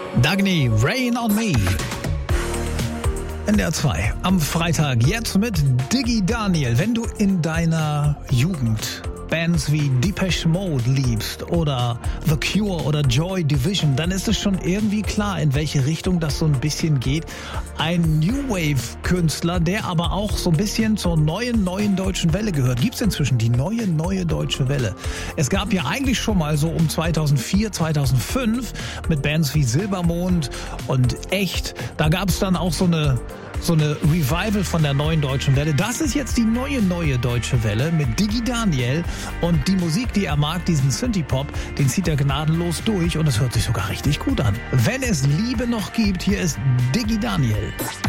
Dagny, Rain on Me. NDR 2 am Freitag, jetzt mit Diggy Daniel. Wenn du in deiner Jugend Bands wie Depeche Mode liebst oder The Cure oder Joy Division, dann ist es schon irgendwie klar, in welche Richtung das so ein bisschen geht. Ein New Wave-Künstler, der aber auch so ein bisschen zur neuen deutschen Welle gehört. Gibt's inzwischen die neue deutsche Welle. Es gab ja eigentlich schon mal so um 2004, 2005 mit Bands wie Silbermond und Echt. Da gab's dann auch so eine Revival von der neuen deutschen Welle. Das ist jetzt die neue deutsche Welle mit Diggy Daniel und die Musik, die er mag, diesen Synthie-Pop, den zieht er gnadenlos durch und es hört sich sogar richtig gut an. Wenn es Liebe noch gibt, hier ist Diggy Daniel.